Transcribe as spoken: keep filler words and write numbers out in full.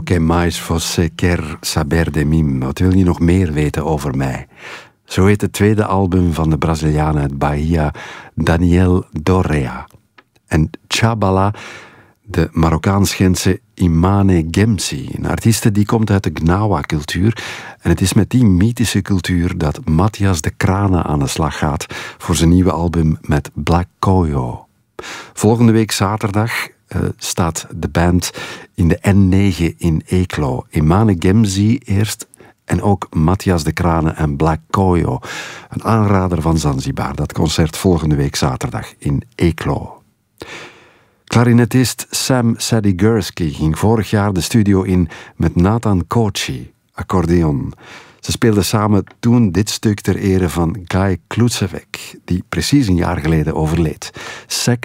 que mais você quer saber de mim? Wat wil je nog meer weten over mij? Zo heet het tweede album van de Braziliaan uit Bahia, Daniel Dorrea. En Tchabala, de Marokkaans-Gentse Imane Gemsi, een artieste die komt uit de Gnawa-cultuur. En het is met die mythische cultuur dat Matthias de Krane aan de slag gaat voor zijn nieuwe album met Black Koyo. Volgende week zaterdag uh, staat de band in de N negen in Eeklo. Imane Gemsi eerst en ook Matthias de Krane en Black Koyo. Een aanrader van Zanzibar, dat concert volgende week zaterdag in Eeklo. Klarinetist Sam Sadigurski ging vorig jaar de studio in met Nathan Kochi, accordeon. Ze speelden samen toen dit stuk ter ere van Guy Klutsevek, die precies een jaar geleden overleed. Second